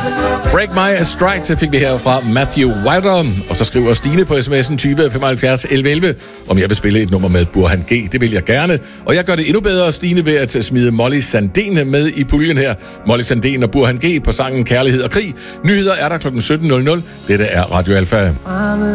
Break My Stride fik vi her fra Matthew Wilder, og så skriver Stine på sms'en 20 75 11 11, om jeg vil spille et nummer med Burhan G. Det vil jeg gerne, og jeg gør det endnu bedre, Stine, ved at smide Molly Sandén med i puljen her. Molly Sandén og Burhan G på sangen Kærlighed og Krig. Nyheder er der kl. 17.00. Dette er Radio Alfa.